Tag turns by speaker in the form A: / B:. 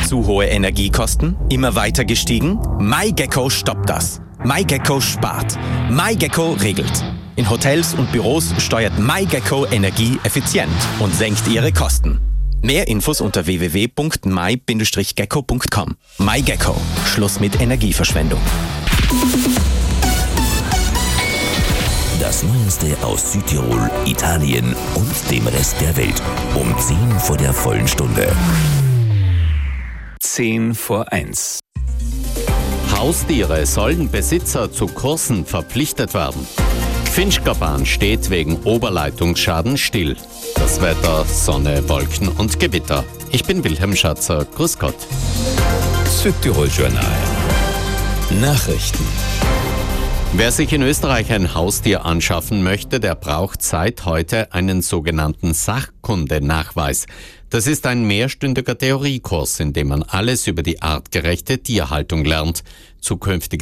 A: Zu hohe Energiekosten? Immer weiter gestiegen? MyGecko stoppt das. MyGecko spart. MyGecko regelt. In Hotels und Büros steuert MyGecko Energie effizient und senkt ihre Kosten. Mehr Infos unter www.my-gecko.com. MyGecko. Schluss mit Energieverschwendung.
B: Das Neueste aus Südtirol, Italien und dem Rest der Welt. Um 10 vor der vollen Stunde.
C: 10:10.
D: Haustiere sollen Besitzer zu Kursen verpflichtet werden. Finchgau-Bahn steht wegen Oberleitungsschaden still. Das Wetter, Sonne, Wolken und Gewitter. Ich bin Wilhelm Schatzer. Grüß Gott.
C: Südtirol Journal. Nachrichten.
D: Wer sich in Österreich ein Haustier anschaffen möchte, der braucht seit heute einen sogenannten Sachkundenachweis. Das ist ein mehrstündiger Theoriekurs, in dem man alles über die artgerechte Tierhaltung lernt. Zukünftige